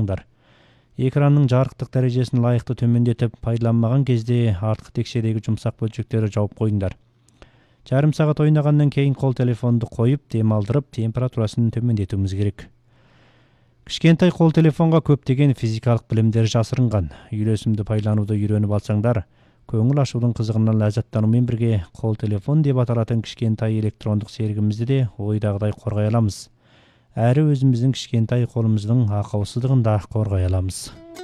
алыңдар. Экранның жарықтық дәрежесін лайықты төмендетіп, пайдаланмаған кезде артқы текшедегі жұмсақ бөлшектері жауып қойыңдар. Жарым сағат ойнағаннан кейін қол телефонды қойып, демалдырып, температурасын төмендетуіміз керек. Кішкентай қол телефонға көптеген физикалық білімдер жасырынған. Үйлесімді пайдалануды үйреніп алсаңдар, көңіл ашудың қызығынан ләззаттанумен бірге қол телефон деп аталатын кішкентай электрондық серігімізді де ойдағыдай қорғай аламыз. Әрі өзіміздің кішкентай қолымыздың ақаусыздығын да қорғай аламыз.